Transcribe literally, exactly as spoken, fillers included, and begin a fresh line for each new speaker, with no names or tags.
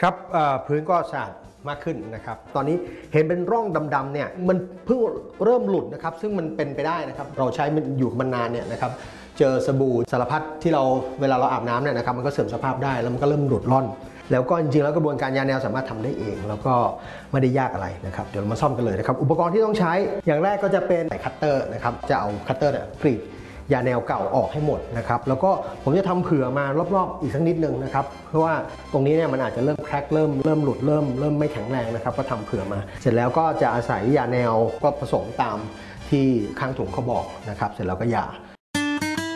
ครับพื้นก็สะอาดมากขึ้นนะครับตอนนี้เห็นเป็นร่องดำๆเนี่ยมันเพิ่งเริ่มหลุดนะครับซึ่งมันเป็นไปได้นะครับเราใช้มันอยู่มันนานเนี่ยนะครับเจอสบู่สารพัดที่เราเวลาเราอาบน้ำเนี่ยนะครับมันก็เสื่อมสภาพได้แล้วมันก็เริ่มหลุดร่อนแล้วก็จริงๆแล้วกระบวนการยาแนวสามารถทำได้เองแล้วก็ไม่ได้ยากอะไรนะครับเดี๋ยวเรามาซ่อมกันเลยนะครับอุปกรณ์ที่ต้องใช้อย่างแรกก็จะเป็นคัตเตอร์นะครับจะเอาคัตเตอร์เนี่ยกรีดยาแนวเก่าออกให้หมดนะครับแล้วก็ผมจะทำเผื่อมารอบๆอีกสักนิดนึงนะครับเพราะว่าตรงนี้เนี่ยมันอาจจะเริ่มแคร็กเริ่มเริ่มหลุดเริ่มเริ่มไม่แข็งแรงนะครับก็ทำเผื่อมาเสร็จแล้วก็จะอาศัยยาแนวก็ผสมตามที่ข้างถุงเขาบอกนะครับเสร็จแล้วก็หย่า